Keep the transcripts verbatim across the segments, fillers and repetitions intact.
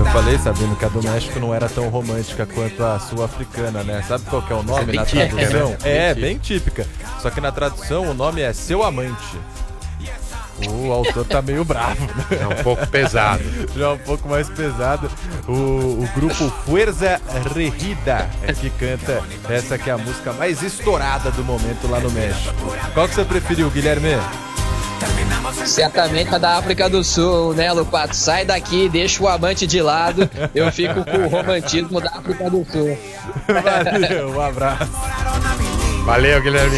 Eu falei, Sabino, que a do México não era tão romântica quanto a sul-africana, né? Sabe qual que é o nome é na típica, tradução? né? É, bem bem típica. Só que na tradução o nome é Seu Amante. O autor tá meio bravo, né? É um pouco pesado. Já um pouco mais pesado. O, o grupo Fuerza Regida é que canta essa que é a música mais estourada do momento lá no México. Qual que você preferiu, Guilherme? Certamente a da África do Sul, né, Lupato? Sai daqui, deixa o amante de lado. Eu fico com o romantismo da África do Sul. Valeu, um abraço. Valeu, Guilherme.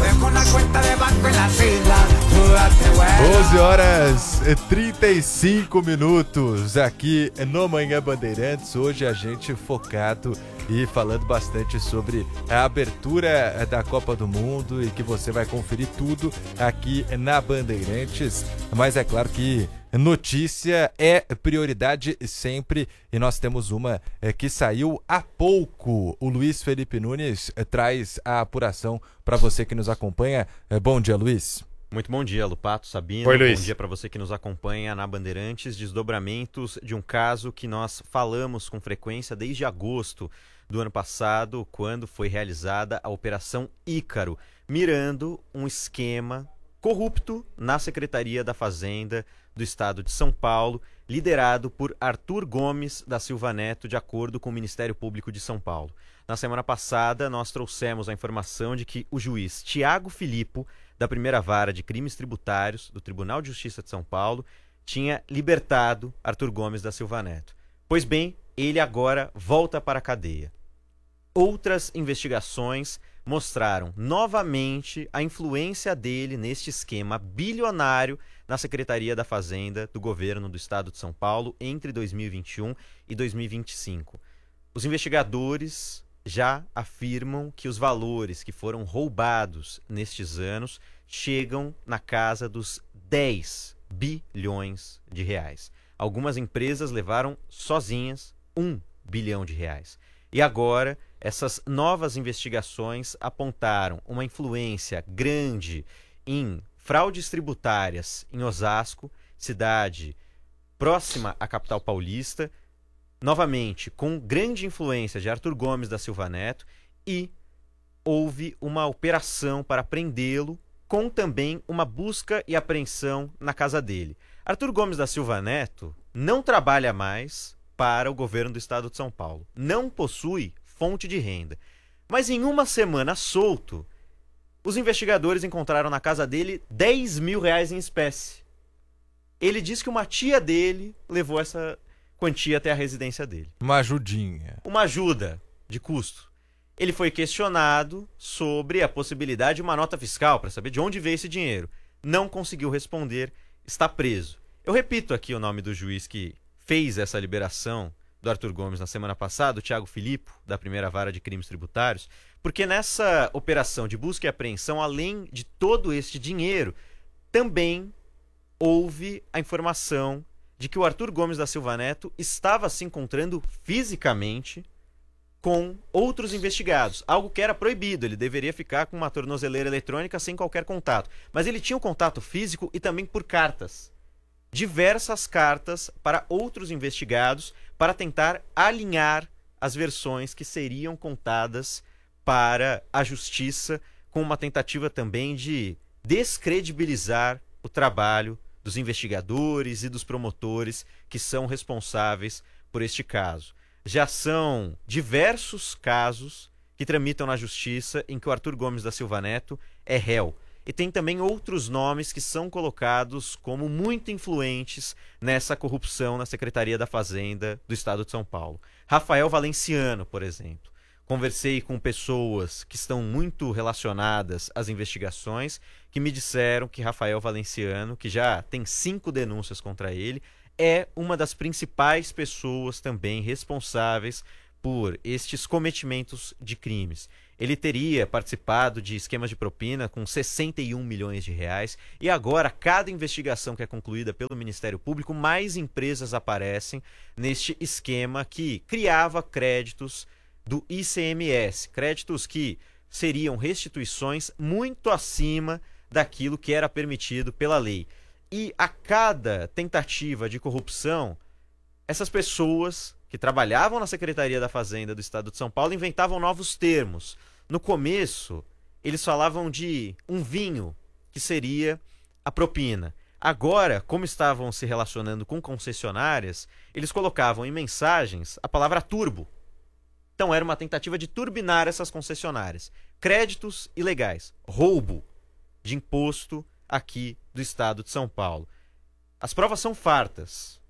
doze horas e trinta e cinco minutos aqui no Manhã Bandeirantes. Hoje a gente focado e falando bastante sobre a abertura da Copa do Mundo e que você vai conferir tudo aqui na Bandeirantes. Mas é claro que notícia é prioridade sempre e nós temos uma é, que saiu há pouco. O Luiz Felipe Nunes é, traz a apuração para você que nos acompanha. É, bom dia, Luiz. Muito bom dia, Lupato, Sabino. Oi, Luiz. Bom dia para você que nos acompanha na Bandeirantes. Desdobramentos de um caso que nós falamos com frequência desde agosto do ano passado, quando foi realizada a Operação Ícaro, mirando um esquema corrupto na Secretaria da Fazenda do Estado de São Paulo, liderado por Arthur Gomes da Silva Neto, de acordo com o Ministério Público de São Paulo. Na semana passada, nós trouxemos a informação de que o juiz Tiago Filipo, da primeira vara de crimes tributários do Tribunal de Justiça de São Paulo, tinha libertado Arthur Gomes da Silva Neto. Pois bem, ele agora volta para a cadeia. Outras investigações mostraram novamente a influência dele neste esquema bilionário na Secretaria da Fazenda do governo do Estado de São Paulo entre dois mil e vinte e um e dois mil e vinte e cinco. Os investigadores já afirmam que os valores que foram roubados nestes anos chegam na casa dos dez bilhões de reais. Algumas empresas levaram sozinhas um bilhão de reais. E agora, essas novas investigações apontaram uma influência grande em fraudes tributárias em Osasco, cidade próxima à capital paulista, novamente com grande influência de Arthur Gomes da Silva Neto, e houve uma operação para prendê-lo, com também uma busca e apreensão na casa dele. Arthur Gomes da Silva Neto não trabalha mais para o governo do Estado de São Paulo. Não possui fonte de renda. Mas em uma semana solto, os investigadores encontraram na casa dele dez mil reais em espécie. Ele diz que uma tia dele levou essa quantia até a residência dele. Uma ajudinha. Uma ajuda de custo. Ele foi questionado sobre a possibilidade de uma nota fiscal para saber de onde veio esse dinheiro. Não conseguiu responder, está preso. Eu repito aqui o nome do juiz que fez essa liberação do Arthur Gomes na semana passada, o Tiago Filipo, da primeira vara de crimes tributários, porque nessa operação de busca e apreensão, além de todo este dinheiro, também houve a informação de que o Arthur Gomes da Silva Neto estava se encontrando fisicamente com outros investigados, algo que era proibido. Ele deveria ficar com uma tornozeleira eletrônica sem qualquer contato, mas ele tinha um contato físico e também por cartas. Diversas cartas para outros investigados para tentar alinhar as versões que seriam contadas para a justiça, com uma tentativa também de descredibilizar o trabalho dos investigadores e dos promotores que são responsáveis por este caso. Já são diversos casos que tramitam na justiça em que o Arthur Gomes da Silva Neto é réu. E tem também outros nomes que são colocados como muito influentes nessa corrupção na Secretaria da Fazenda do Estado de São Paulo. Rafael Valenciano, por exemplo. Conversei com pessoas que estão muito relacionadas às investigações, que me disseram que Rafael Valenciano, que já tem cinco denúncias contra ele, é uma das principais pessoas também responsáveis por estes cometimentos de crimes. Ele teria participado de esquemas de propina com sessenta e um milhões de reais, e agora, cada investigação que é concluída pelo Ministério Público, mais empresas aparecem neste esquema que criava créditos do I C M S, créditos que seriam restituições muito acima daquilo que era permitido pela lei. E a cada tentativa de corrupção, essas pessoas que trabalhavam na Secretaria da Fazenda do Estado de São Paulo inventavam novos termos. No começo, eles falavam de um vinho, que seria a propina. Agora, como estavam se relacionando com concessionárias, eles colocavam em mensagens a palavra turbo. Então era uma tentativa de turbinar essas concessionárias. Créditos ilegais, roubo de imposto aqui do Estado de São Paulo. As provas são fartas.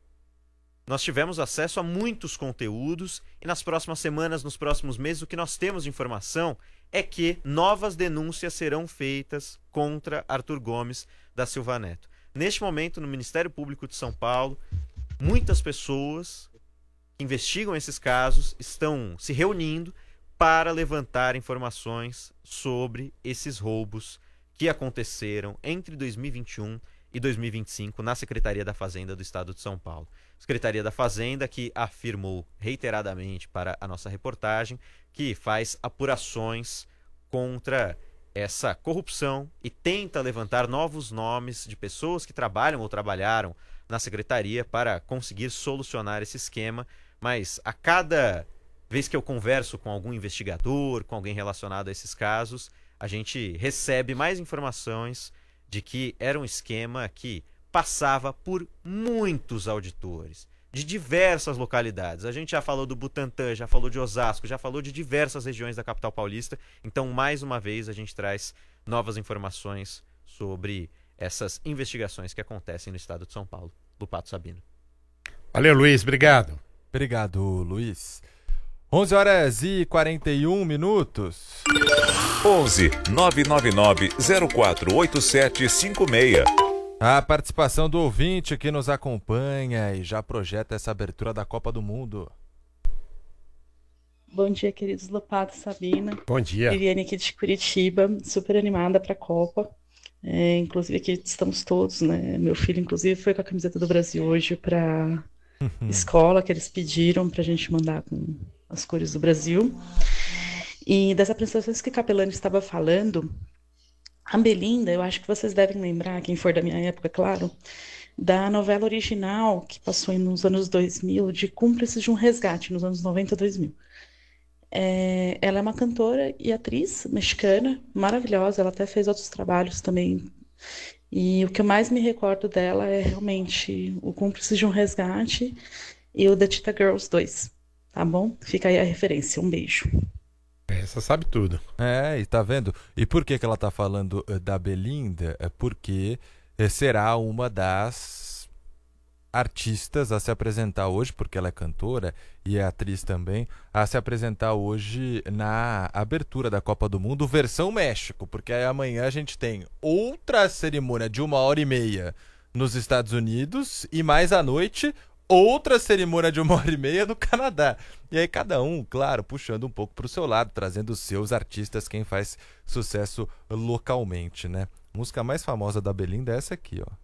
Nós tivemos acesso a muitos conteúdos e nas próximas semanas, nos próximos meses, o que nós temos de informação é que novas denúncias serão feitas contra Arthur Gomes da Silva Neto. Neste momento, no Ministério Público de São Paulo, muitas pessoas que investigam esses casos estão se reunindo para levantar informações sobre esses roubos que aconteceram entre dois mil e vinte e um e dois mil e vinte e cinco na Secretaria da Fazenda do Estado de São Paulo. Secretaria da Fazenda que afirmou reiteradamente para a nossa reportagem que faz apurações contra essa corrupção e tenta levantar novos nomes de pessoas que trabalham ou trabalharam na Secretaria para conseguir solucionar esse esquema, mas a cada vez que eu converso com algum investigador, com alguém relacionado a esses casos, a gente recebe mais informações de que era um esquema que passava por muitos auditores, de diversas localidades. A gente já falou do Butantã, já falou de Osasco, já falou de diversas regiões da capital paulista. Então, mais uma vez, a gente traz novas informações sobre essas investigações que acontecem no estado de São Paulo. Lupato Sabino. Valeu, Luiz. Obrigado. Obrigado, Luiz. onze horas e quarenta e um minutos. onze nove nove nove zero quatro oito sete cinco seis. A participação do ouvinte que nos acompanha e já projeta essa abertura da Copa do Mundo. Bom dia, queridos Lupato e Sabina. Bom dia. Viviane aqui de Curitiba, super animada para a Copa. É, inclusive aqui estamos todos, né? Meu filho, inclusive, foi com a camiseta do Brasil hoje para escola, que eles pediram para a gente mandar com as cores do Brasil. E das apresentações que a Capelani estava falando, a Belinda, eu acho que vocês devem lembrar, quem for da minha época, claro, da novela original que passou nos anos dois mil, de Cúmplices de um Resgate, nos anos noventa e dois mil. É, ela é uma cantora e atriz mexicana, maravilhosa, ela até fez outros trabalhos também. E o que eu mais me recordo dela é realmente o Cúmplices de um Resgate e o The Cheetah Girls dois, tá bom? Fica aí a referência, um beijo. Essa sabe tudo. É, e tá vendo? E por que que ela tá falando uh, da Belinda? É porque uh, será uma das artistas a se apresentar hoje, porque ela é cantora e é atriz também, a se apresentar hoje na abertura da Copa do Mundo, versão México, porque aí amanhã a gente tem outra cerimônia de uma hora e meia nos Estados Unidos e mais à noite outra cerimônia de uma hora e meia no Canadá. E aí cada um, claro, puxando um pouco para o seu lado, trazendo os seus artistas, quem faz sucesso localmente, né? A música mais famosa da Belinda é essa aqui, ó.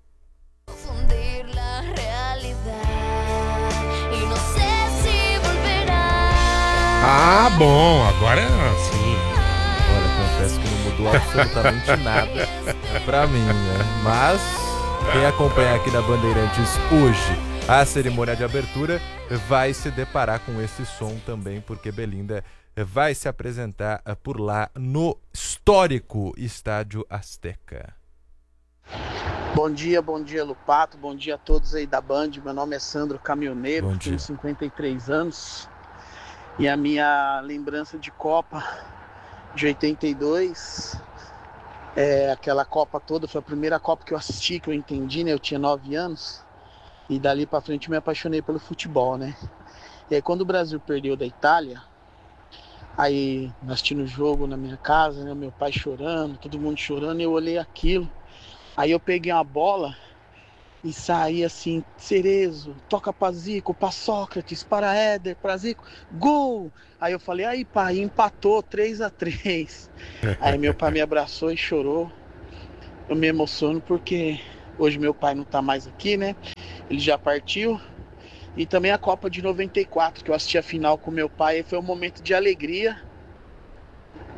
Ah, bom, agora sim. Olha, confesso que não mudou absolutamente nada pra mim, né? Mas quem acompanha aqui na Bandeirantes hoje a cerimônia de abertura vai se deparar com esse som também, porque Belinda vai se apresentar por lá no histórico Estádio Azteca. Bom dia, bom dia, Lupato, bom dia a todos aí da Band. Meu nome é Sandro Caminhoneiro, Bom dia. tenho cinquenta e três anos e a minha lembrança de Copa de oitenta e dois, é, aquela Copa toda, foi a primeira Copa que eu assisti, que eu entendi, né? Eu tinha nove anos. E dali pra frente me apaixonei pelo futebol, né? E aí quando o Brasil perdeu da Itália, aí assistindo o jogo na minha casa, né? Meu pai chorando, todo mundo chorando, e eu olhei aquilo. Aí eu peguei uma bola e saí assim, Cerezo, toca pra Zico, pra Sócrates, para Éder, pra Zico, gol! Aí eu falei, aí pai, empatou três a três. Aí meu pai me abraçou e chorou. Eu me emociono porque hoje meu pai não tá mais aqui, né? Ele já partiu. E também a Copa de noventa e quatro, que eu assisti a final com meu pai, e foi um momento de alegria.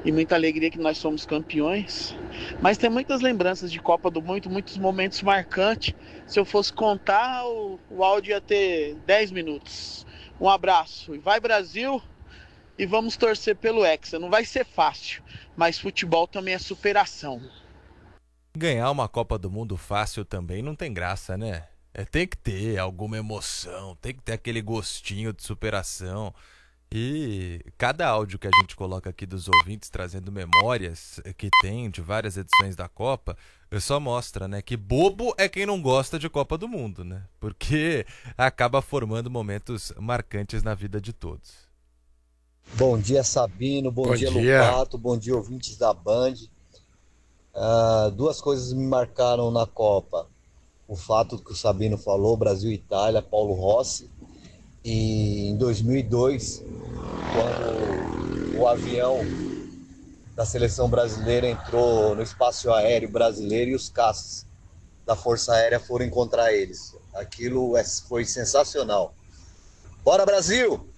e muita alegria que nós somos campeões. Mas tem muitas lembranças de Copa do Mundo, muitos momentos marcantes. Se eu fosse contar, o, o áudio ia ter dez minutos. Um abraço. E vai Brasil, e vamos torcer pelo Hexa. Não vai ser fácil, mas futebol também é superação. Ganhar uma Copa do Mundo fácil também não tem graça, né? É, tem que ter alguma emoção, tem que ter aquele gostinho de superação. E cada áudio que a gente coloca aqui dos ouvintes trazendo memórias que tem de várias edições da Copa, só mostra, né, que bobo é quem não gosta de Copa do Mundo, né? Porque acaba formando momentos marcantes na vida de todos. Bom dia, Sabino, bom, Bom dia, dia. Lupato, bom dia, ouvintes da Band. Ah, duas coisas me marcaram na Copa. O fato que o Sabino falou, Brasil e Itália, Paulo Rossi. E em dois mil e dois, quando o avião da seleção brasileira entrou no espaço aéreo brasileiro e os caças da Força Aérea foram encontrar eles. Aquilo é- foi sensacional. Bora, Brasil!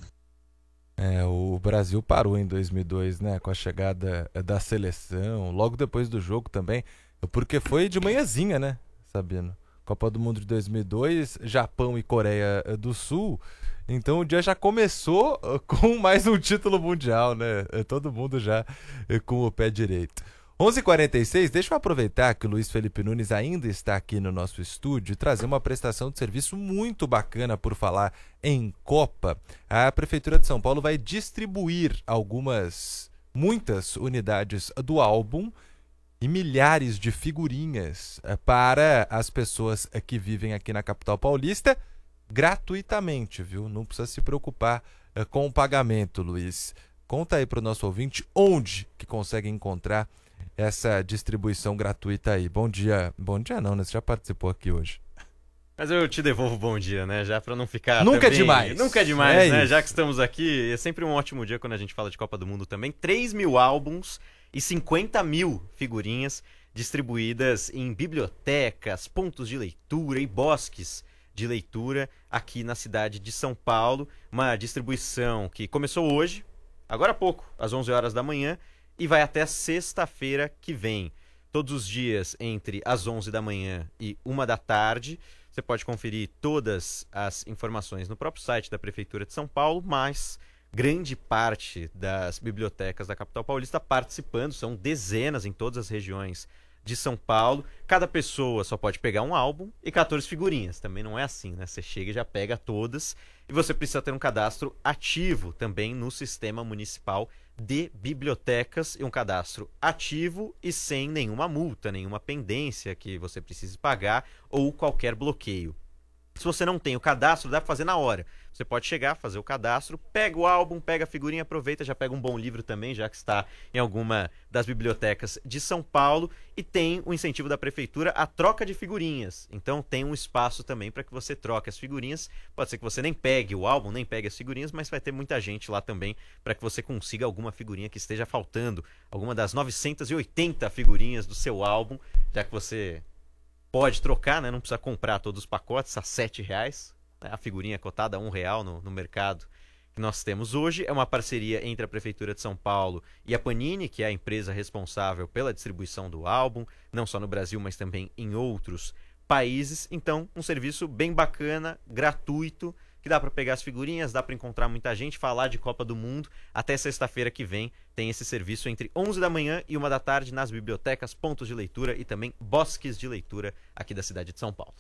É, o Brasil parou em dois mil e dois, né, com a chegada da seleção, logo depois do jogo também, porque foi de manhãzinha, né, Sabino? Copa do Mundo de dois mil e dois, Japão e Coreia do Sul. Então o dia já começou com mais um título mundial, né? Todo mundo já com o pé direito. onze e quarenta e seis, deixa eu aproveitar que o Luiz Felipe Nunes ainda está aqui no nosso estúdio e trazer uma prestação de serviço muito bacana por falar em Copa. A Prefeitura de São Paulo vai distribuir algumas, muitas unidades do álbum e milhares de figurinhas para as pessoas que vivem aqui na capital paulista gratuitamente, viu? Não precisa se preocupar com o pagamento, Luiz. Conta aí para o nosso ouvinte onde que consegue encontrar essa distribuição gratuita aí. Bom dia. Bom dia não, né? Você já participou aqui hoje. Mas eu te devolvo bom dia, né? Já pra não ficar Nunca também... é demais. Nunca é demais, É né? isso. Já que estamos aqui, é sempre um ótimo dia quando a gente fala de Copa do Mundo também. três mil álbuns e cinquenta mil figurinhas distribuídas em bibliotecas, pontos de leitura e bosques de leitura aqui na cidade de São Paulo. Uma distribuição que começou hoje, agora há pouco, às onze horas da manhã, e vai até sexta-feira que vem. Todos os dias entre as onze da manhã e uma da tarde. Você pode conferir todas as informações no próprio site da Prefeitura de São Paulo, mas grande parte das bibliotecas da capital paulista participando, são dezenas em todas as regiões de São Paulo. Cada pessoa só pode pegar um álbum e quatorze figurinhas. Também não é assim, né? Você chega e já pega todas. E você precisa ter um cadastro ativo também no Sistema Municipal de Bibliotecas, e um cadastro ativo e sem nenhuma multa, nenhuma pendência que você precise pagar ou qualquer bloqueio. Se você não tem o cadastro, dá para fazer na hora. Você pode chegar, fazer o cadastro, pega o álbum, pega a figurinha, aproveita, já pega um bom livro também, já que está em alguma das bibliotecas de São Paulo, e tem o incentivo da Prefeitura à troca de figurinhas. Então tem um espaço também para que você troque as figurinhas. Pode ser que você nem pegue o álbum, nem pegue as figurinhas, mas vai ter muita gente lá também para que você consiga alguma figurinha que esteja faltando, alguma das novecentas e oitenta figurinhas do seu álbum, já que você pode trocar, né? Não precisa comprar todos os pacotes a sete reais. Né? A figurinha cotada a um real no, no mercado que nós temos hoje. É uma parceria entre a Prefeitura de São Paulo e a Panini, que é a empresa responsável pela distribuição do álbum, não só no Brasil, mas também em outros países. Então, um serviço bem bacana, gratuito, que dá para pegar as figurinhas, dá para encontrar muita gente, falar de Copa do Mundo. Até sexta-feira que vem tem esse serviço entre onze da manhã e uma da tarde nas bibliotecas, pontos de leitura e também bosques de leitura aqui da cidade de São Paulo.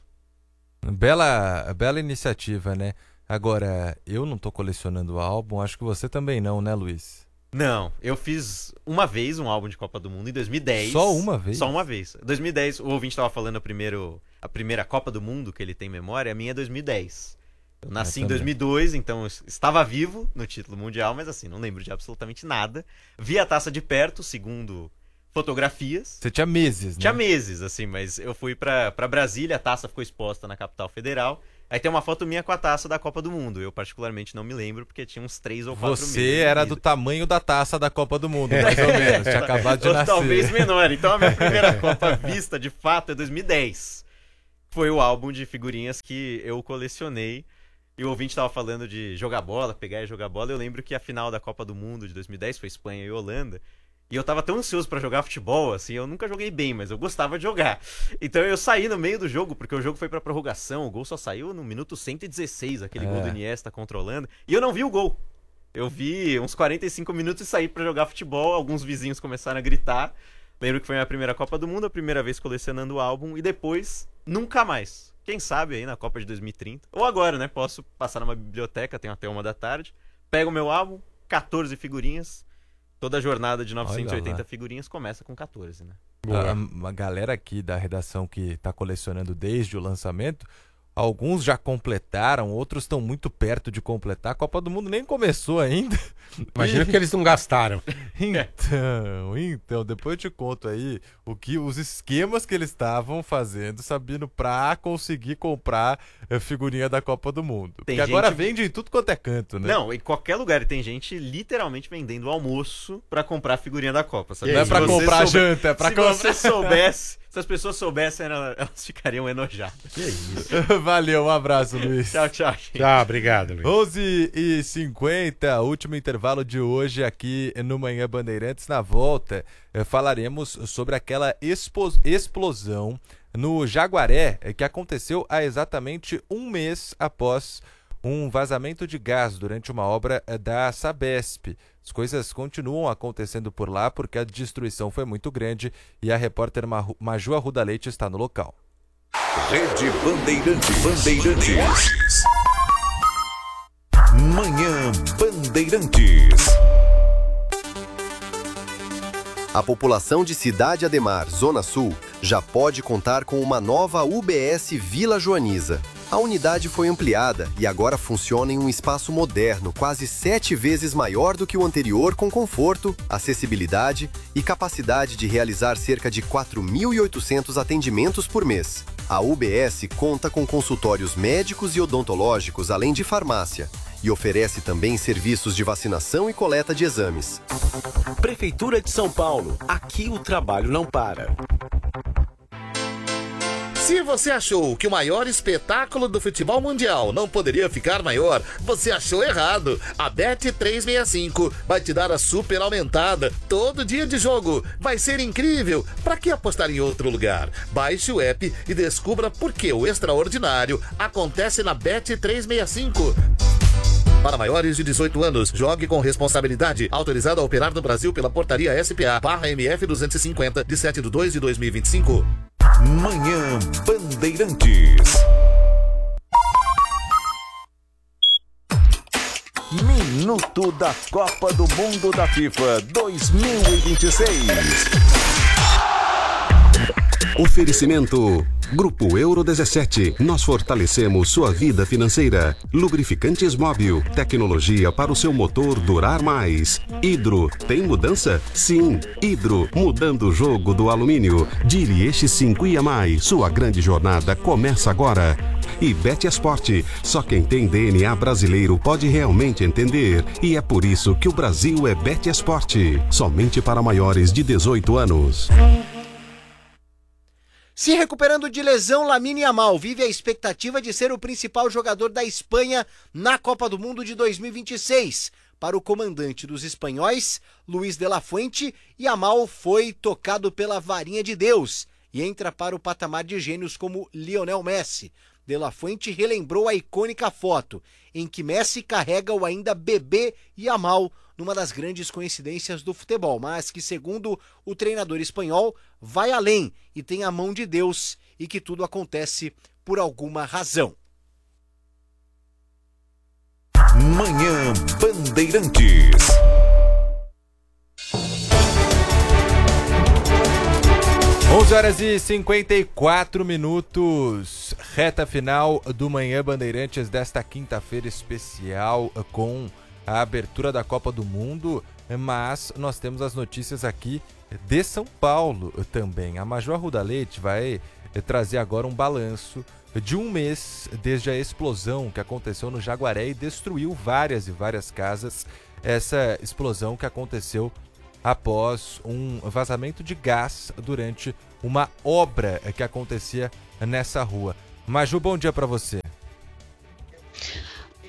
Bela, bela iniciativa, né? Agora, eu não tô colecionando álbum, acho que você também não, né, Luiz? Não, eu fiz uma vez um álbum de Copa do Mundo em dois mil e dez. Só uma vez? Só uma vez. dois mil e dez, o ouvinte estava falando a, primeiro, a primeira Copa do Mundo que ele tem memória, a minha é dois mil e dez. Eu nasci Eu em também. dois mil e dois, então eu estava vivo no título mundial, mas assim, não lembro de absolutamente nada. Vi a taça de perto, segundo fotografias. Você tinha meses, né? Tinha meses, assim, mas eu fui pra, pra Brasília, a taça ficou exposta na capital federal. Aí tem uma foto minha com a taça da Copa do Mundo. Eu particularmente não me lembro, porque tinha uns três ou quatro meses. Você de era vida. do tamanho da taça da Copa do Mundo, mais ou menos. Tinha acabado de Ou nascer. talvez menor. Então a minha primeira Copa vista, de fato, é dois mil e dez. Foi o álbum de figurinhas que eu colecionei. E o ouvinte estava falando de jogar bola, pegar e jogar bola. Eu lembro que a final da Copa do Mundo de dois mil e dez foi Espanha e Holanda. E eu tava tão ansioso pra jogar futebol, assim, eu nunca joguei bem, mas eu gostava de jogar. Então eu saí no meio do jogo, porque o jogo foi pra prorrogação, o gol só saiu no minuto cento e dezesseis, aquele é. gol do Iniesta controlando, e eu não vi o gol. Eu vi uns quarenta e cinco minutos e saí pra jogar futebol, alguns vizinhos começaram a gritar. Lembro que foi a minha primeira Copa do Mundo, a primeira vez colecionando o álbum, e depois, nunca mais. Quem sabe aí na Copa de dois mil e trinta. Ou agora, né? Posso passar numa biblioteca, tenho até uma da tarde, pego o meu álbum, catorze figurinhas. Toda a jornada de novecentas e oitenta figurinhas começa com catorze, né? A, uma galera aqui da redação que tá colecionando desde o lançamento, alguns já completaram, outros estão muito perto de completar. A Copa do Mundo nem começou ainda. Imagina que eles não gastaram. Então, então, depois eu te conto aí o que, os esquemas que eles estavam fazendo, sabendo pra conseguir comprar a figurinha da Copa do Mundo. Tem Porque gente... agora vende em tudo quanto é canto, né? Não, em qualquer lugar. Tem gente literalmente vendendo almoço pra comprar a figurinha da Copa, sabe? Não é pra comprar souber... janta, é pra Se comprar... você soubesse, se as pessoas soubessem, elas ficariam enojadas. Que isso. Valeu, um abraço, Luiz. Tchau, tchau. Gente. Tchau, obrigado, Luiz. onze e cinquenta, último intervalo de hoje aqui no Manhã Bandeirantes. Na volta, falaremos sobre aquela expo- explosão no Jaguaré, que aconteceu há exatamente um mês após um vazamento de gás durante uma obra da Sabesp. As coisas continuam acontecendo por lá porque a destruição foi muito grande e a repórter Maju Arruda Leite está no local. Rede Bandeirantes. Bandeirantes. Manhã Bandeirantes. A população de Cidade Ademar, Zona Sul, já pode contar com uma nova U B S Vila Joaniza. A unidade foi ampliada e agora funciona em um espaço moderno, quase sete vezes maior do que o anterior, com conforto, acessibilidade e capacidade de realizar cerca de quatro mil e oitocentos atendimentos por mês. A U B S conta com consultórios médicos e odontológicos, além de farmácia, e oferece também serviços de vacinação e coleta de exames. Prefeitura de São Paulo. Aqui o trabalho não para. Se você achou que o maior espetáculo do futebol mundial não poderia ficar maior, você achou errado. A Bet trezentos e sessenta e cinco vai te dar a super aumentada todo dia de jogo. Vai ser incrível. Para que apostar em outro lugar? Baixe o app e descubra por que o extraordinário acontece na Bet trezentos e sessenta e cinco. Para maiores de dezoito anos, jogue com responsabilidade. Autorizado a operar no Brasil pela Portaria S P A barra M F duzentos e cinquenta, de sete de dois de dois mil e vinte e cinco. Manhã Bandeirantes. Minuto da Copa do Mundo da FIFA dois mil e vinte e seis. Oferecimento Grupo Euro dezessete. Nós fortalecemos sua vida financeira. Lubrificantes Móbil. Tecnologia para o seu motor durar mais. Hidro. Tem mudança? Sim. Hidro. Mudando o jogo do alumínio. Dire Eixo cinco I A M A I. Sua grande jornada começa agora. E Betesport. Só quem tem D N A brasileiro pode realmente entender. E é por isso que o Brasil é Betesport. Somente para maiores de dezoito anos. Se recuperando de lesão, Lamine Yamal vive a expectativa de ser o principal jogador da Espanha na Copa do Mundo de dois mil e vinte e seis. Para o comandante dos espanhóis, Luis de la Fuente, Yamal foi tocado pela varinha de Deus e entra para o patamar de gênios como Lionel Messi. De la Fuente relembrou a icônica foto em que Messi carrega o ainda bebê Yamal numa das grandes coincidências do futebol, mas que, segundo o treinador espanhol, vai além e tem a mão de Deus e que tudo acontece por alguma razão. Manhã Bandeirantes. onze horas e cinquenta e quatro minutos, reta final do Manhã Bandeirantes desta quinta-feira especial com a abertura da Copa do Mundo, mas nós temos as notícias aqui de São Paulo também. A Maju Arruda Leite vai trazer agora um balanço de um mês desde a explosão que aconteceu no Jaguaré e destruiu várias e várias casas. Essa explosão que aconteceu após um vazamento de gás durante uma obra que acontecia nessa rua. Maju, bom dia para você.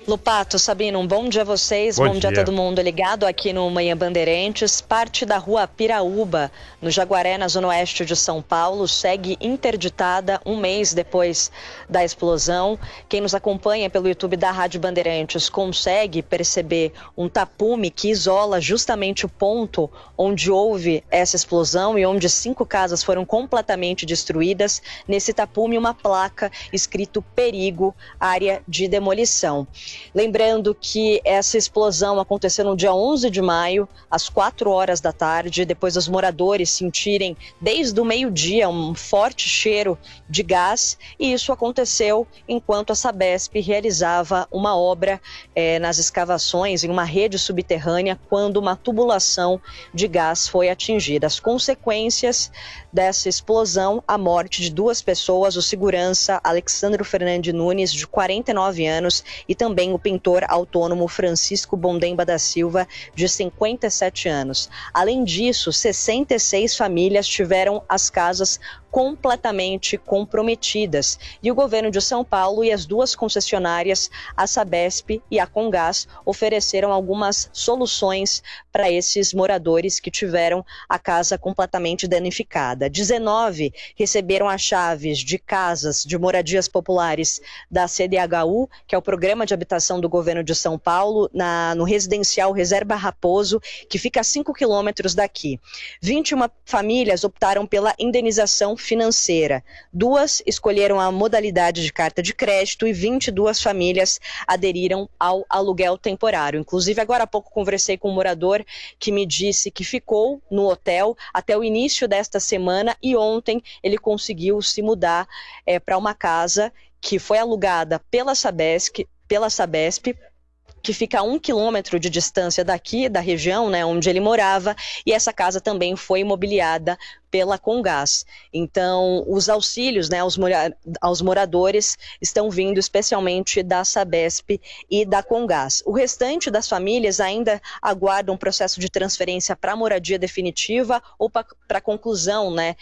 Lupato, Sabino, um bom dia a vocês, bom, bom dia. dia a todo mundo ligado aqui no Manhã Bandeirantes. Parte da rua Piraúba, no Jaguaré, na zona oeste de São Paulo, segue interditada um mês depois da explosão. Quem nos acompanha pelo YouTube da Rádio Bandeirantes consegue perceber um tapume que isola justamente o ponto onde houve essa explosão e onde cinco casas foram completamente destruídas. Nesse tapume, uma placa escrito perigo, área de demolição. Lembrando que essa explosão aconteceu no dia onze de maio, às quatro horas da tarde, depois dos moradores sentirem desde o meio-dia um forte cheiro de gás, e isso aconteceu enquanto a Sabesp realizava uma obra eh, nas escavações em uma rede subterrânea, quando uma tubulação de gás foi atingida. As consequências dessa explosão, a morte de duas pessoas, o segurança Alexandro Fernandes Nunes, de quarenta e nove anos, e também o pintor autônomo Francisco Bondemba da Silva, de cinquenta e sete anos. Além disso, sessenta e seis famílias tiveram as casas completamente comprometidas. E o governo de São Paulo e as duas concessionárias, a Sabesp e a Comgás, ofereceram algumas soluções para esses moradores que tiveram a casa completamente danificada. dezenove receberam as chaves de casas de moradias populares da C D H U, que é o Programa de Habitação do Governo de São Paulo, na, no residencial Reserva Raposo, que fica a cinco quilômetros daqui. vinte e uma famílias optaram pela indenização financeira. Duas escolheram a modalidade de carta de crédito e vinte e duas famílias aderiram ao aluguel temporário. Inclusive, agora há pouco conversei com um morador que me disse que ficou no hotel até o início desta semana e ontem ele conseguiu se mudar é, para uma casa que foi alugada pela Sabesp, pela Sabesp, que fica a um quilômetro de distância daqui, da região, né, onde ele morava, e essa casa também foi imobiliada pela Comgás. Então, os auxílios, né, aos, mora- aos moradores estão vindo especialmente da Sabesp e da Comgás. O restante das famílias ainda aguardam um processo de transferência para moradia definitiva ou para a conclusão, né,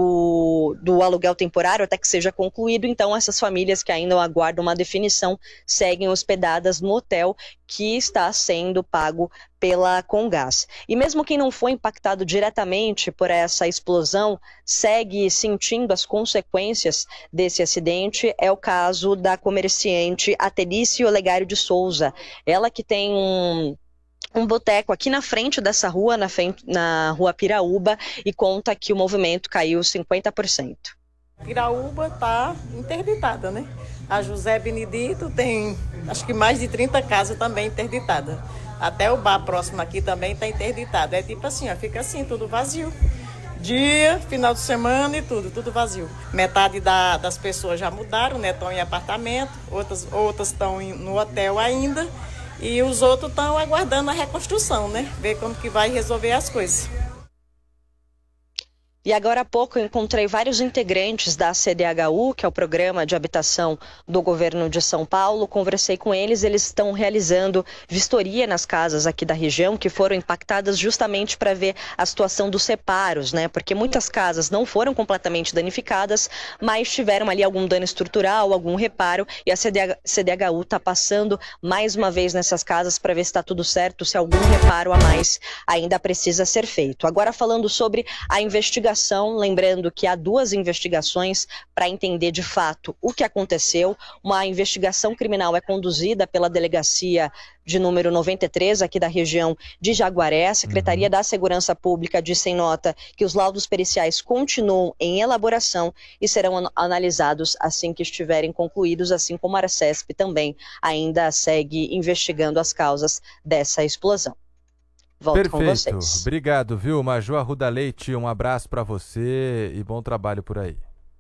do, do aluguel temporário, até que seja concluído. Então, essas famílias que ainda aguardam uma definição seguem hospedadas no hotel que está sendo pago pela Comgás. E mesmo quem não foi impactado diretamente por essa explosão segue sentindo as consequências desse acidente. É o caso da comerciante Atelice Olegário de Souza. Ela que tem um um boteco aqui na frente dessa rua, na, frente, na rua Piraúba, e conta que o movimento caiu cinquenta por cento. Piraúba está interditada, né? A José Benedito tem, acho que mais de trinta casas também interditadas. Até o bar próximo aqui também está interditado. É tipo assim, ó, fica assim, tudo vazio. Dia, final de semana e tudo, tudo vazio. Metade da, das pessoas já mudaram, né? Estão em apartamento, outras outras estão no hotel ainda. E os outros estão aguardando a reconstrução, né? Ver como que vai resolver as coisas. E agora há pouco eu encontrei vários integrantes da C D H U, que é o Programa de Habitação do Governo de São Paulo. Conversei com eles, eles estão realizando vistoria nas casas aqui da região que foram impactadas justamente para ver a situação dos reparos, né? Porque muitas casas não foram completamente danificadas, mas tiveram ali algum dano estrutural, algum reparo, e a C D H U está passando mais uma vez nessas casas para ver se está tudo certo, se algum reparo a mais ainda precisa ser feito. Agora falando sobre a investigação, lembrando que há duas investigações para entender de fato o que aconteceu. Uma investigação criminal é conduzida pela delegacia de número noventa e três, aqui da região de Jaguaré. A Secretaria uhum. da Segurança Pública disse em nota que os laudos periciais continuam em elaboração e serão analisados assim que estiverem concluídos, assim como a Arcesp também ainda segue investigando as causas dessa explosão. Volto Perfeito. Com vocês. Obrigado, viu, Maju Arruda Leite? Um abraço para você e bom trabalho por aí.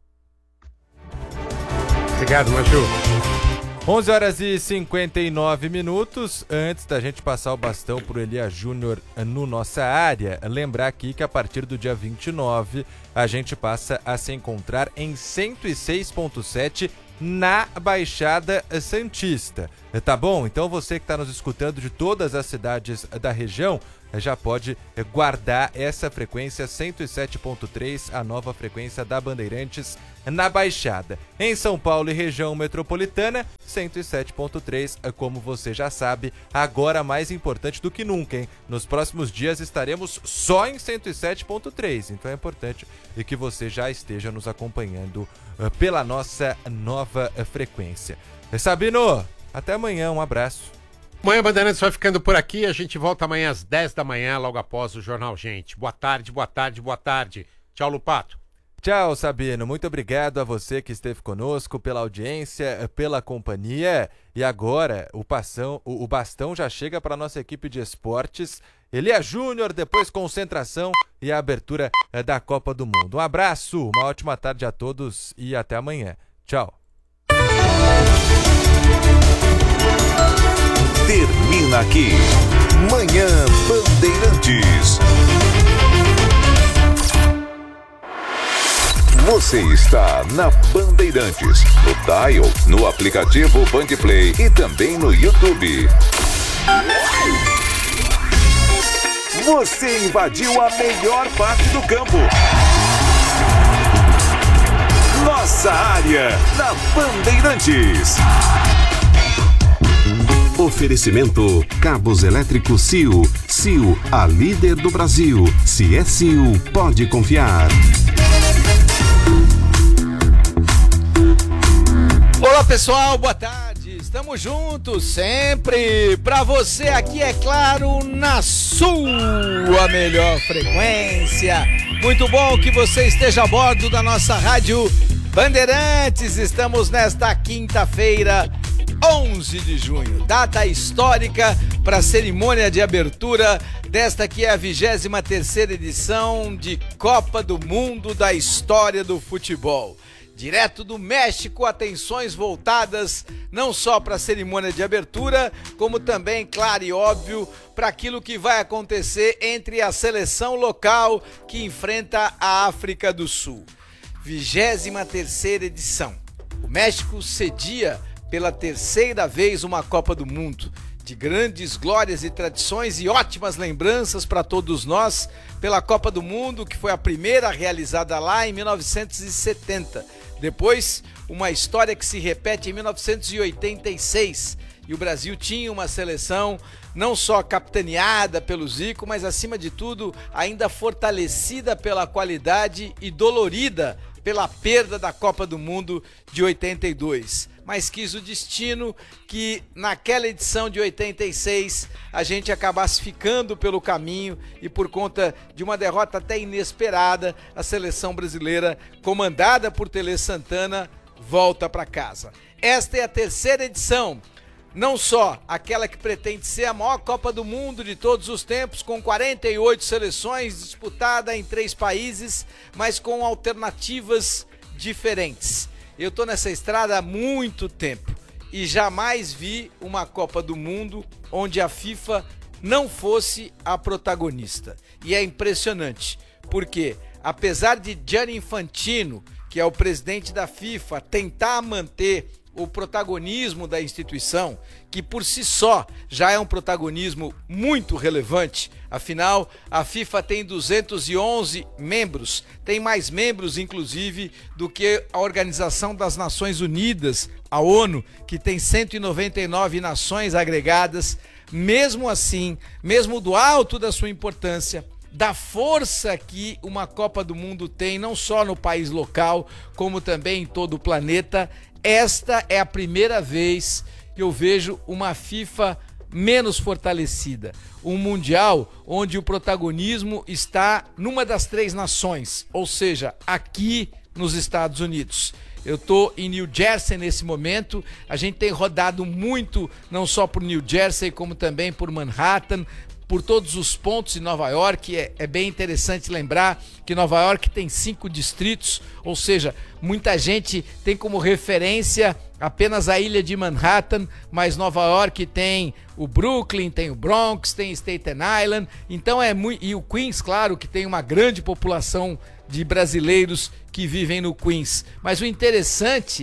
Obrigado, Maju. onze horas e cinquenta e nove minutos. Antes da gente passar o bastão pro Elias Júnior no Nossa Área, lembrar aqui que a partir do dia vinte e nove a gente passa a se encontrar em cento e seis ponto sete na Baixada Santista. Tá bom? Então você que está nos escutando de todas as cidades da região, já pode guardar essa frequência cento e sete ponto três, a nova frequência da Bandeirantes na Baixada. Em São Paulo e região metropolitana, cento e sete ponto três, como você já sabe, agora mais importante do que nunca, hein? Nos próximos dias estaremos só em cento e sete ponto três, então é importante que você já esteja nos acompanhando pela nossa nova frequência. Sabino, até amanhã, um abraço. Manhã Bandeirantes vai ficando por aqui, a gente volta amanhã às dez da manhã, logo após o Jornal Gente. Boa tarde, boa tarde, boa tarde. Tchau, Lupato. Tchau, Sabino. Muito obrigado a você que esteve conosco, pela audiência, pela companhia. E agora, o, passão, o, o bastão já chega para a nossa equipe de esportes. Elia Júnior, depois concentração e a abertura da Copa do Mundo. Um abraço, uma ótima tarde a todos e até amanhã. Tchau. Termina aqui. Manhã Bandeirantes. Você está na Bandeirantes, no Dial, no aplicativo Bandplay e também no YouTube. Você invadiu a melhor parte do campo. Nossa área na Bandeirantes. Oferecimento Cabos Elétricos C I O. C I O, a líder do Brasil. Se é C I O, pode confiar. Olá pessoal, boa tarde. Estamos juntos sempre. Pra você aqui, é claro, na sua melhor frequência. Muito bom que você esteja a bordo da nossa rádio Bandeirantes. Estamos nesta quinta-feira, onze de junho, data histórica para a cerimônia de abertura desta que é a vigésima terceira edição de Copa do Mundo da história do futebol. Direto do México, atenções voltadas não só para a cerimônia de abertura, como também, claro e óbvio, para aquilo que vai acontecer entre a seleção local que enfrenta a África do Sul. vigésima terceira edição. O México cedia pela terceira vez uma Copa do Mundo, de grandes glórias e tradições e ótimas lembranças para todos nós pela Copa do Mundo, que foi a primeira realizada lá em mil novecentos e setenta. Depois, uma história que se repete em mil novecentos e oitenta e seis. E o Brasil tinha uma seleção não só capitaneada pelo Zico, mas acima de tudo ainda fortalecida pela qualidade e dolorida pela perda da Copa do Mundo de oitenta e dois. Mas quis o destino que naquela edição de oitenta e seis a gente acabasse ficando pelo caminho e por conta de uma derrota até inesperada, a seleção brasileira, comandada por Tele Santana, volta para casa. Esta é a terceira edição, não só aquela que pretende ser a maior Copa do Mundo de todos os tempos, com quarenta e oito seleções disputada em três países, mas com alternativas diferentes. Eu tô nessa estrada há muito tempo e jamais vi uma Copa do Mundo onde a FIFA não fosse a protagonista. E é impressionante, porque apesar de Gianni Infantino, que é o presidente da FIFA, tentar manter o protagonismo da instituição, que por si só já é um protagonismo muito relevante, afinal a FIFA tem duzentos e onze membros, tem mais membros inclusive do que a Organização das Nações Unidas, a ONU, que tem cento e noventa e nove nações agregadas. Mesmo assim, mesmo do alto da sua importância, da força que uma Copa do Mundo tem, não só no país local, como também em todo o planeta, esta é a primeira vez que eu vejo uma FIFA menos fortalecida. Um mundial onde o protagonismo está numa das três nações, ou seja, aqui nos Estados Unidos. Eu estou em New Jersey nesse momento, a gente tem rodado muito, não só por New Jersey, como também por Manhattan, por todos os pontos em Nova York. É, é bem interessante lembrar que Nova York tem cinco distritos, ou seja, muita gente tem como referência apenas a ilha de Manhattan, mas Nova York tem o Brooklyn, tem o Bronx, tem Staten Island, então é muito, e o Queens, claro, que tem uma grande população de brasileiros que vivem no Queens. Mas o interessante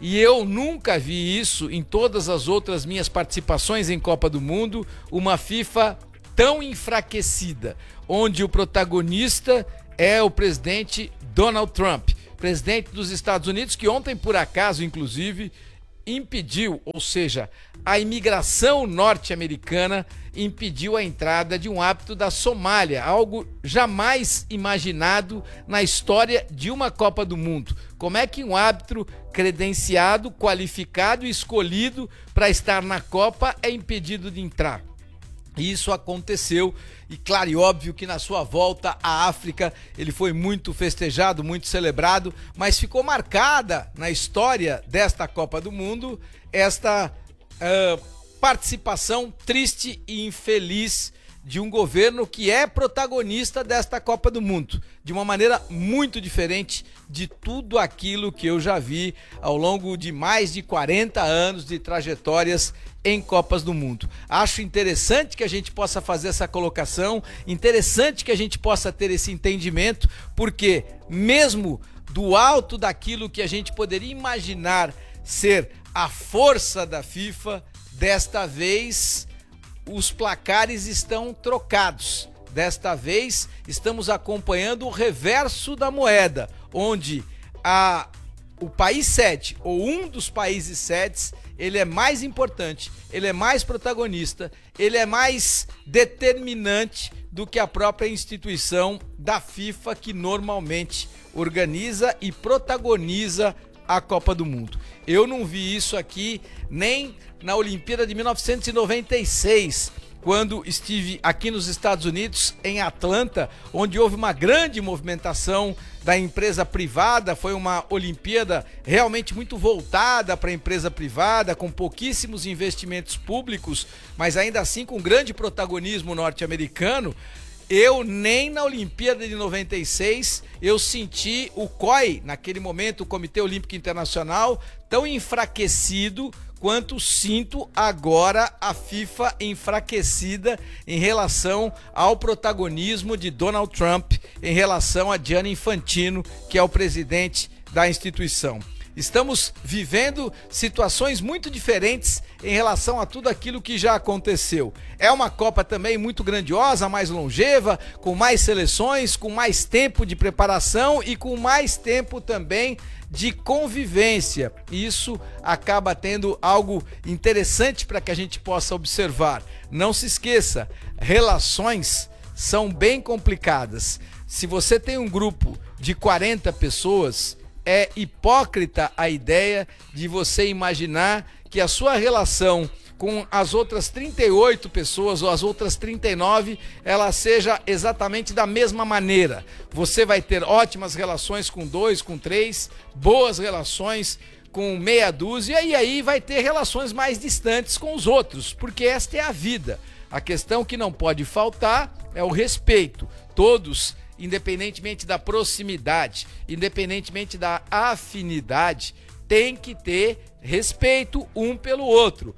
e eu nunca vi isso em todas as outras minhas participações em Copa do Mundo, uma FIFA tão enfraquecida, onde o protagonista é o presidente Donald Trump, presidente dos Estados Unidos, que ontem, por acaso, inclusive, impediu, ou seja, a imigração norte-americana impediu a entrada de um árbitro da Somália, algo jamais imaginado na história de uma Copa do Mundo. Como é que um árbitro credenciado, qualificado e escolhido para estar na Copa é impedido de entrar? Isso aconteceu e claro e óbvio que na sua volta à África ele foi muito festejado, muito celebrado, mas ficou marcada na história desta Copa do Mundo esta uh, participação triste e infeliz de um governo que é protagonista desta Copa do Mundo, de uma maneira muito diferente de tudo aquilo que eu já vi ao longo de mais de quarenta anos de trajetórias em Copas do Mundo. Acho interessante que a gente possa fazer essa colocação, interessante que a gente possa ter esse entendimento, porque mesmo do alto daquilo que a gente poderia imaginar ser a força da FIFA, desta vez os placares estão trocados. Desta vez estamos acompanhando o reverso da moeda, onde a, o país sede, ou um dos países sedes, ele é mais importante, ele é mais protagonista, ele é mais determinante do que a própria instituição da FIFA, que normalmente organiza e protagoniza a Copa do Mundo. Eu não vi isso aqui nem na Olimpíada de mil novecentos e noventa e seis, quando estive aqui nos Estados Unidos, em Atlanta, onde houve uma grande movimentação da empresa privada. Foi uma Olimpíada realmente muito voltada para a empresa privada, com pouquíssimos investimentos públicos, mas ainda assim com grande protagonismo norte-americano. Eu nem na Olimpíada de noventa e seis eu senti o C O I, naquele momento o Comitê Olímpico Internacional, tão enfraquecido quanto sinto agora a FIFA enfraquecida em relação ao protagonismo de Donald Trump, em relação a Gianni Infantino, que é o presidente da instituição. Estamos vivendo situações muito diferentes em relação a tudo aquilo que já aconteceu. É uma Copa também muito grandiosa, mais longeva, com mais seleções, com mais tempo de preparação e com mais tempo também de convivência. Isso acaba tendo algo interessante para que a gente possa observar. Não se esqueça, relações são bem complicadas. Se você tem um grupo de quarenta pessoas, é hipócrita a ideia de você imaginar que a sua relação com as outras trinta e oito pessoas ou as outras trinta e nove, ela seja exatamente da mesma maneira. Você vai ter ótimas relações com dois, com três, boas relações com meia dúzia e aí vai ter relações mais distantes com os outros, porque esta é a vida. A questão que não pode faltar é o respeito. Todos, independentemente da proximidade, independentemente da afinidade, tem que ter respeito um pelo outro.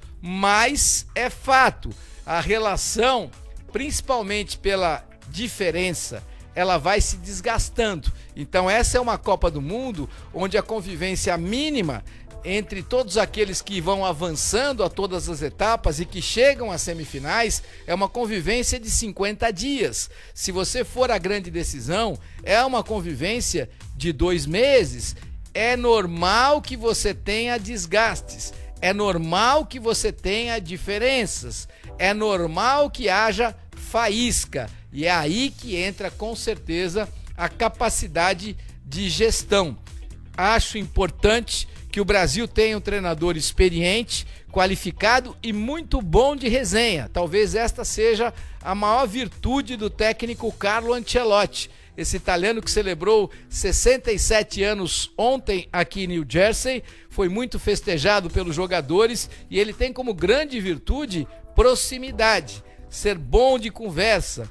Mas é fato, a relação, principalmente pela diferença, ela vai se desgastando. Então essa é uma Copa do Mundo onde a convivência mínima entre todos aqueles que vão avançando a todas as etapas e que chegam às semifinais é uma convivência de cinquenta dias. Se você for à grande decisão, é uma convivência de dois meses. É normal que você tenha desgastes, é normal que você tenha diferenças, é normal que haja faísca. E é aí que entra com certeza a capacidade de gestão. Acho importante que o Brasil tenha um treinador experiente, qualificado e muito bom de resenha. Talvez esta seja a maior virtude do técnico Carlo Ancelotti, esse italiano que celebrou sessenta e sete anos ontem aqui em New Jersey, foi muito festejado pelos jogadores e ele tem como grande virtude proximidade, ser bom de conversa,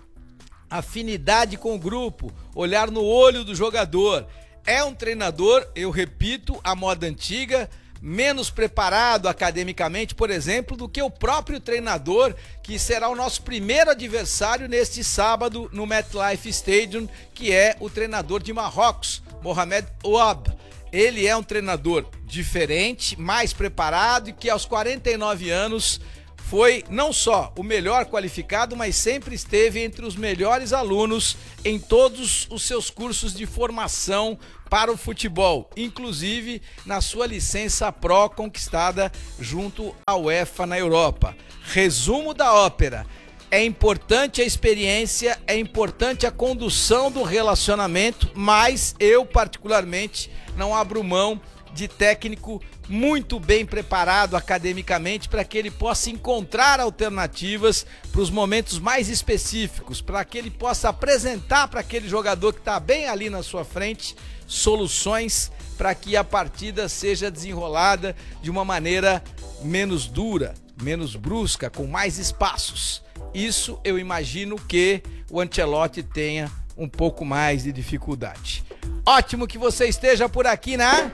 afinidade com o grupo, olhar no olho do jogador. É um treinador, eu repito, à moda antiga, menos preparado academicamente, por exemplo, do que o próprio treinador, que será o nosso primeiro adversário neste sábado no MetLife Stadium, que é o treinador de Marrocos, Mohamed Ouab. ele é um treinador diferente, mais preparado e que aos quarenta e nove anos foi não só o melhor qualificado, mas sempre esteve entre os melhores alunos em todos os seus cursos de formação para o futebol, inclusive na sua licença Pro conquistada junto à UEFA na Europa. Resumo da ópera: é importante a experiência, é importante a condução do relacionamento, mas eu particularmente não abro mão de técnico muito bem preparado academicamente para que ele possa encontrar alternativas para os momentos mais específicos, para que ele possa apresentar para aquele jogador que está bem ali na sua frente soluções para que a partida seja desenrolada de uma maneira menos dura, menos brusca, com mais espaços. Isso eu imagino que o Ancelotti tenha um pouco mais de dificuldade. Ótimo que você esteja por aqui na...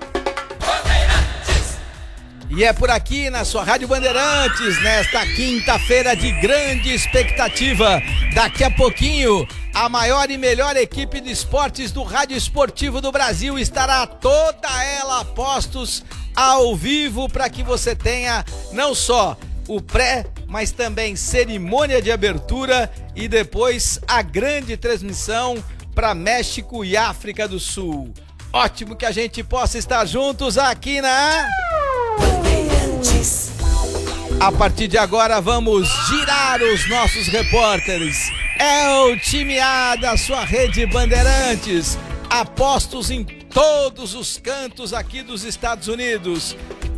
E é por aqui na sua Rádio Bandeirantes, nesta quinta-feira de grande expectativa. Daqui a pouquinho, a maior e melhor equipe de esportes do Rádio Esportivo do Brasil estará toda ela a postos ao vivo para que você tenha não só o pré, mas também cerimônia de abertura e depois a grande transmissão para México e África do Sul. Ótimo que a gente possa estar juntos aqui na... A partir de agora vamos girar os nossos repórteres. É o time A da sua rede Bandeirantes, apostos em todos os cantos aqui dos Estados Unidos.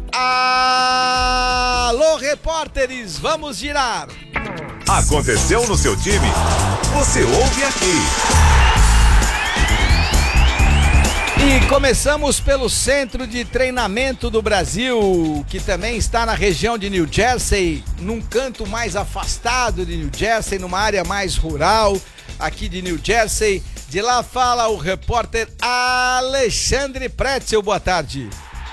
Alô, repórteres, vamos girar. Aconteceu no seu time? Você ouve aqui. E começamos pelo Centro de Treinamento do Brasil, que também está na região de New Jersey, num canto mais afastado de New Jersey, numa área mais rural aqui de New Jersey. De lá fala o repórter Alexandre Pretzel. Boa tarde.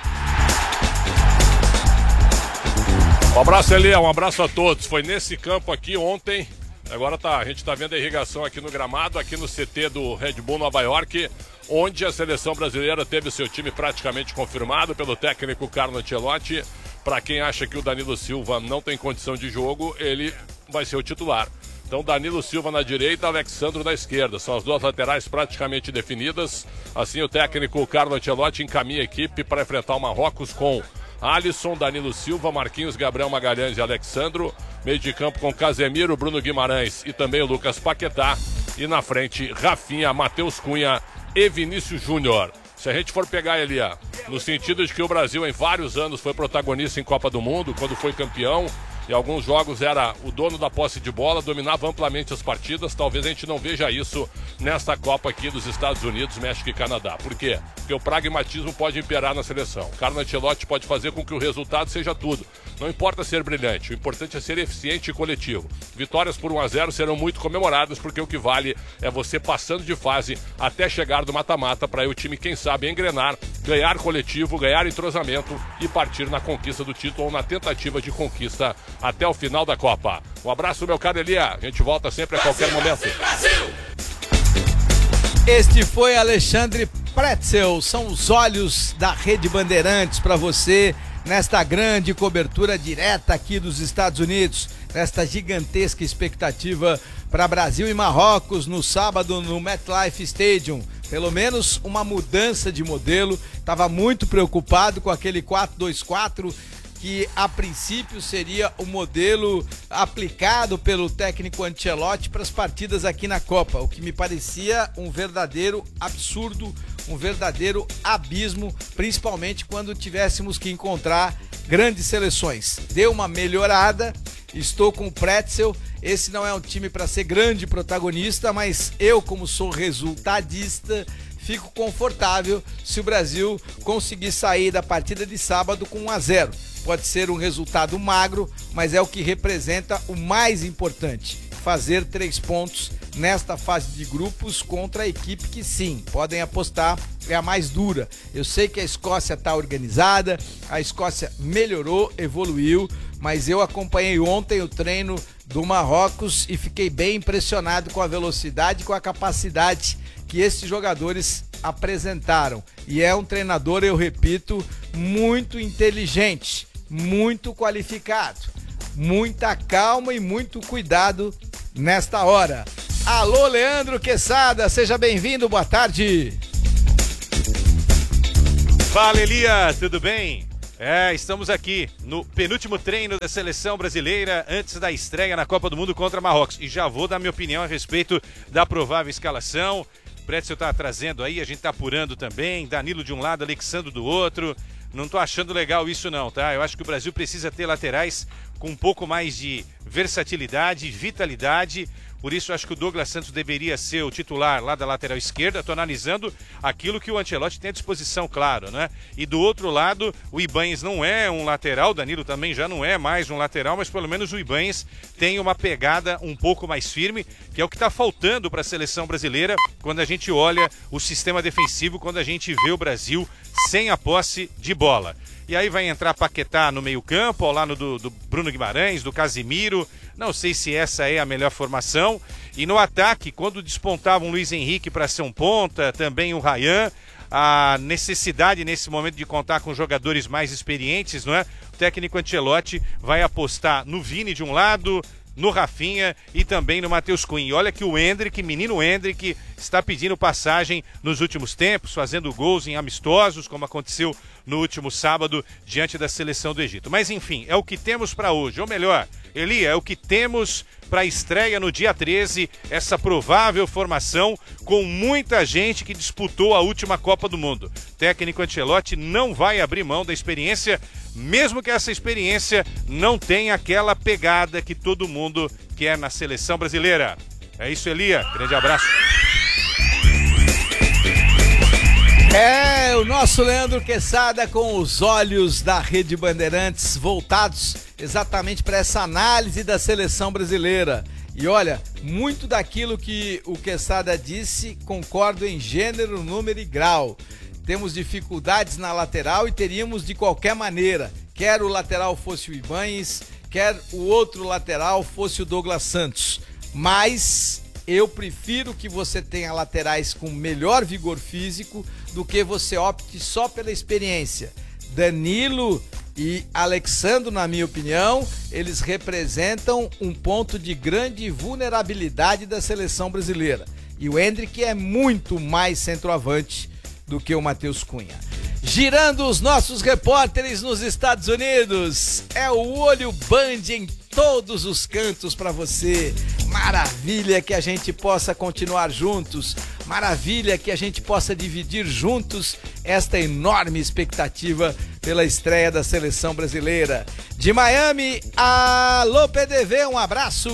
Um abraço, Elia, um abraço a todos. Foi nesse campo aqui ontem. Agora tá, a gente está vendo a irrigação aqui no gramado, aqui no C T do Red Bull Nova York, onde a seleção brasileira teve seu time praticamente confirmado pelo técnico Carlo Ancelotti. Para quem acha que o Danilo Silva não tem condição de jogo, ele vai ser o titular. Então, Danilo Silva na direita, Alexandro na esquerda. São as duas laterais praticamente definidas. Assim, o técnico Carlo Ancelotti encaminha a equipe para enfrentar o Marrocos com Alisson, Danilo Silva, Marquinhos, Gabriel Magalhães e Alexandro. Meio de campo com Casemiro, Bruno Guimarães e também o Lucas Paquetá. E na frente, Rafinha, Matheus Cunha e Vinícius Júnior. Se a gente for pegar ele, no sentido de que o Brasil em vários anos foi protagonista em Copa do Mundo, quando foi campeão, e alguns jogos era o dono da posse de bola, dominava amplamente as partidas, talvez a gente não veja isso nesta Copa aqui dos Estados Unidos, México e Canadá. Por quê? Porque o pragmatismo pode imperar na seleção. Carlo Ancelotti pode fazer com que o resultado seja tudo. Não importa ser brilhante, o importante é ser eficiente e coletivo. Vitórias por um a zero serão muito comemoradas, porque o que vale é você passando de fase até chegar do mata-mata, para aí o time, quem sabe, engrenar, ganhar coletivo, ganhar entrosamento e partir na conquista do título ou na tentativa de conquista até o final da Copa. Um abraço, meu caro Elia. A gente volta sempre a qualquer momento. Este foi Alexandre Pretzel. São os olhos da Rede Bandeirantes para você nesta grande cobertura direta aqui dos Estados Unidos, nesta gigantesca expectativa para Brasil e Marrocos no sábado no MetLife Stadium. Pelo menos uma mudança de modelo. Estava muito preocupado com aquele quatro dois quatro, que a princípio seria o modelo aplicado pelo técnico Ancelotti para as partidas aqui na Copa, o que me parecia um verdadeiro absurdo, um verdadeiro abismo, principalmente quando tivéssemos que encontrar grandes seleções. Deu uma melhorada, estou com o Pretzel. Esse não é um time para ser grande protagonista, mas eu, como sou resultadista, fico confortável se o Brasil conseguir sair da partida de sábado com um a zero. Pode ser um resultado magro, mas é o que representa o mais importante: fazer três pontos nesta fase de grupos contra a equipe que, sim, podem apostar, é a mais dura. Eu sei que a Escócia está organizada, a Escócia melhorou, evoluiu, mas eu acompanhei ontem o treino do Marrocos e fiquei bem impressionado com a velocidade e com a capacidade que esses jogadores apresentaram. E é um treinador, eu repito, muito inteligente, muito qualificado. Muita calma e muito cuidado nesta hora. Alô, Leandro Quesada, seja bem-vindo, boa tarde. Fala, Elia, tudo bem? É, estamos aqui no penúltimo treino da seleção brasileira antes da estreia na Copa do Mundo contra Marrocos. E já vou dar minha opinião a respeito da provável escalação. O Pretzel tá trazendo aí, a gente tá apurando também. Danilo de um lado, Alexandre do outro. Não tô achando legal isso não, tá? Eu acho que o Brasil precisa ter laterais com um pouco mais de versatilidade, vitalidade. Por isso, acho que o Douglas Santos deveria ser o titular lá da lateral esquerda. Estou analisando aquilo que o Ancelotti tem à disposição, claro, né? E do outro lado, o Ibanez não é um lateral, o Danilo também já não é mais um lateral, mas pelo menos o Ibanez tem uma pegada um pouco mais firme, que é o que está faltando para a seleção brasileira quando a gente olha o sistema defensivo, quando a gente vê o Brasil sem a posse de bola. E aí vai entrar Paquetá no meio-campo, ao lado do, do Bruno Guimarães, do Casimiro. Não sei se essa é a melhor formação. E no ataque, quando despontava um Luiz Henrique para ser um ponta, também o Ryan, a necessidade nesse momento de contar com jogadores mais experientes, não é? O técnico Ancelotti vai apostar no Vini de um lado, no Rafinha e também no Matheus Cunha. E olha que o Endrick, menino Endrick, está pedindo passagem nos últimos tempos, fazendo gols em amistosos, como aconteceu no último sábado, diante da seleção do Egito. Mas enfim, é o que temos para hoje, ou melhor, Elia, é o que temos para a estreia no dia treze, essa provável formação com muita gente que disputou a última Copa do Mundo. O técnico Ancelotti não vai abrir mão da experiência, mesmo que essa experiência não tenha aquela pegada que todo mundo quer na seleção brasileira. É isso, Elia. Grande abraço. É, o nosso Leandro Quesada com os olhos da Rede Bandeirantes voltados exatamente para essa análise da seleção brasileira. E olha, muito daquilo que o Quesada disse, concordo em gênero, número e grau. Temos dificuldades na lateral e teríamos de qualquer maneira. Quer o lateral fosse o Ibanez, quer o outro lateral fosse o Douglas Santos. Mas eu prefiro que você tenha laterais com melhor vigor físico do que você opte só pela experiência. Danilo e Alexandre, na minha opinião, eles representam um ponto de grande vulnerabilidade da seleção brasileira. E o Endrick é muito mais centroavante do que o Matheus Cunha. Girando os nossos repórteres nos Estados Unidos, é o Olho Band em todos os cantos para você. Maravilha que a gente possa continuar juntos, maravilha que a gente possa dividir juntos esta enorme expectativa pela estreia da seleção brasileira. De Miami, alô P D V, um abraço!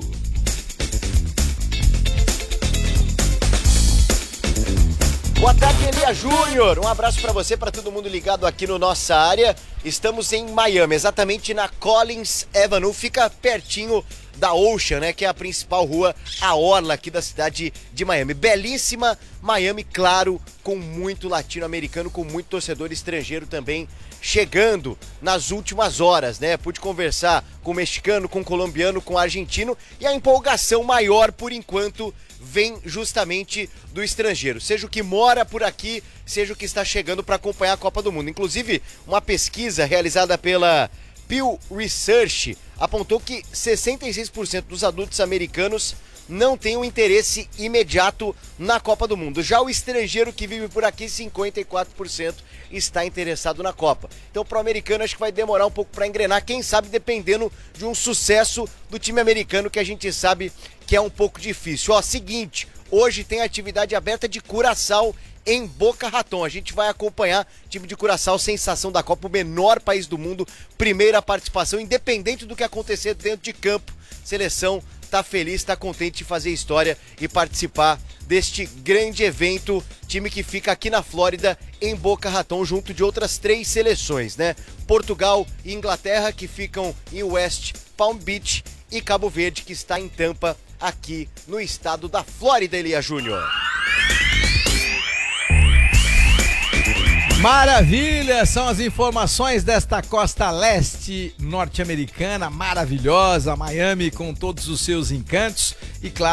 Boa tarde, Elia Júnior. Um abraço para você, para todo mundo ligado aqui no Nossa Área. Estamos em Miami, exatamente na Collins Avenue, fica pertinho da Ocean, né, que é a principal rua, a orla aqui da cidade de Miami. Belíssima Miami, claro, com muito latino-americano, com muito torcedor estrangeiro também chegando nas últimas horas, né? Pude conversar com o mexicano, com o colombiano, com o argentino, e a empolgação maior, por enquanto, vem justamente do estrangeiro, seja o que mora por aqui, seja o que está chegando para acompanhar a Copa do Mundo. Inclusive, uma pesquisa realizada pela Pew Research apontou que sessenta e seis por cento dos adultos americanos não têm um interesse imediato na Copa do Mundo. Já o estrangeiro que vive por aqui, cinquenta e quatro por cento está interessado na Copa. Então, para o americano, acho que vai demorar um pouco para engrenar, quem sabe dependendo de um sucesso do time americano, que a gente sabe que é um pouco difícil. Ó, seguinte, hoje tem atividade aberta de Curaçao em Boca Raton. A gente vai acompanhar o time de Curaçao, sensação da Copa, o menor país do mundo, primeira participação, independente do que acontecer dentro de campo. Seleção tá feliz, tá contente de fazer história e participar deste grande evento. Time que fica aqui na Flórida, em Boca Raton, junto de outras três seleções, né? Portugal e Inglaterra, que ficam em West Palm Beach, e Cabo Verde, que está em Tampa, aqui no estado da Flórida, Elia Júnior. Maravilha, são as informações desta costa leste norte-americana maravilhosa, Miami com todos os seus encantos e, claro,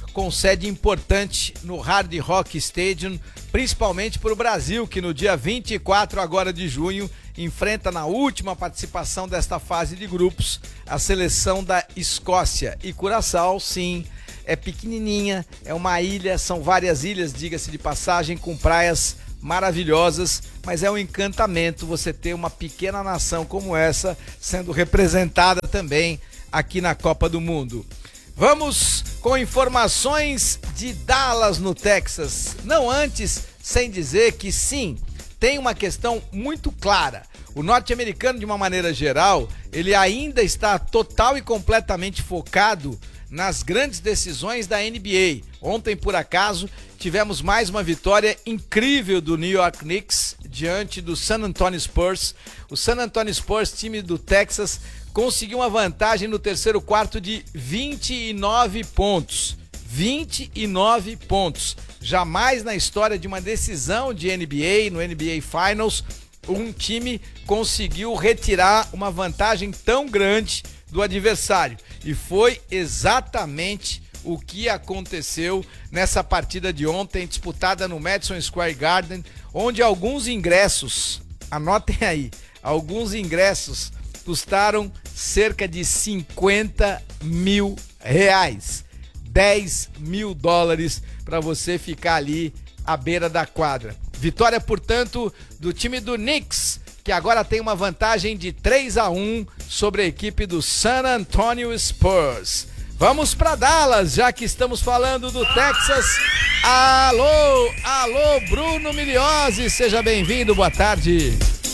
com sede importante no Hard Rock Stadium, principalmente para o Brasil, que no dia vinte e quatro agora de junho enfrenta na última participação desta fase de grupos a seleção da Escócia. E Curaçao, sim, é pequenininha, é uma ilha, são várias ilhas, diga-se de passagem, com praias maravilhosas, mas é um encantamento você ter uma pequena nação como essa sendo representada também aqui na Copa do Mundo. Vamos com informações de Dallas, no Texas. Não antes, sem dizer que sim, tem uma questão muito clara. O norte-americano, de uma maneira geral, ele ainda está total e completamente focado nas grandes decisões da N B A. Ontem, por acaso, tivemos mais uma vitória incrível do New York Knicks diante do San Antonio Spurs. O San Antonio Spurs, time do Texas, conseguiu uma vantagem no terceiro quarto de vinte e nove pontos. vinte e nove pontos. Jamais na história de uma decisão de N B A, no N B A Finals, um time conseguiu retirar uma vantagem tão grande do adversário. E foi exatamente o que aconteceu nessa partida de ontem, disputada no Madison Square Garden, onde alguns ingressos, anotem aí, alguns ingressos custaram cerca de cinquenta mil reais. dez mil dólares para você ficar ali à beira da quadra. Vitória, portanto, do time do Knicks, que agora tem uma vantagem de três a um sobre a equipe do San Antonio Spurs. Vamos para Dallas, já que estamos falando do Texas. Alô, alô, Bruno Miliose, seja bem-vindo, boa tarde.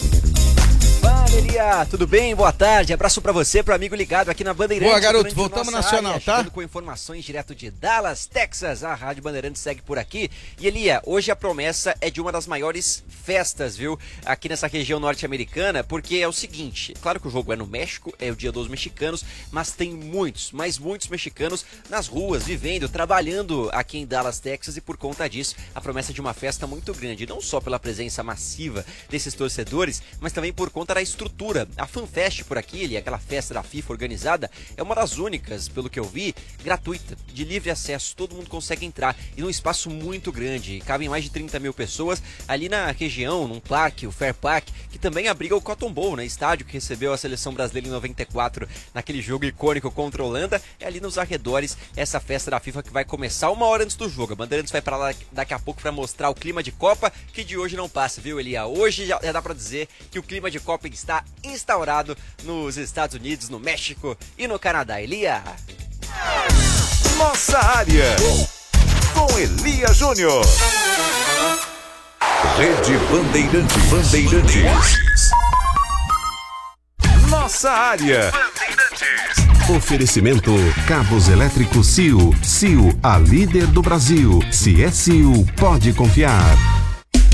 Elia, tudo bem? Boa tarde, abraço pra você, pro amigo ligado aqui na Bandeirantes. Boa, garoto, voltamos nacional, área, tá? Com informações direto de Dallas, Texas, a Rádio Bandeirantes segue por aqui. E Elia, hoje a promessa é de uma das maiores festas, viu? Aqui nessa região norte-americana, porque é o seguinte, claro que o jogo é no México, é o dia dos mexicanos, mas tem muitos, mas muitos mexicanos nas ruas, vivendo, trabalhando aqui em Dallas, Texas, e por conta disso, a promessa de uma festa muito grande, não só pela presença massiva desses torcedores, mas também por conta da estrutura. A FanFest por aqui, ele, aquela festa da FIFA organizada, é uma das únicas, pelo que eu vi, gratuita, de livre acesso, todo mundo consegue entrar, e num espaço muito grande, cabem mais de trinta mil pessoas, ali na região, num parque, o Fair Park, que também abriga o Cotton Bowl, né, estádio que recebeu a seleção brasileira em noventa e quatro, naquele jogo icônico contra a Holanda, é ali nos arredores, essa festa da FIFA que vai começar uma hora antes do jogo. A Bandeirantes vai para lá daqui a pouco para mostrar o clima de Copa, que de hoje não passa, viu, Elia? Hoje já, já dá para dizer que o clima de Copa está instaurado nos Estados Unidos, no México e no Canadá. Elia. Nossa área com Elia Júnior. Rede Bandeirantes. Bandeirantes. Nossa área. Oferecimento Cabos Elétricos C I O. C I O, a líder do Brasil. Se é C I O, pode confiar.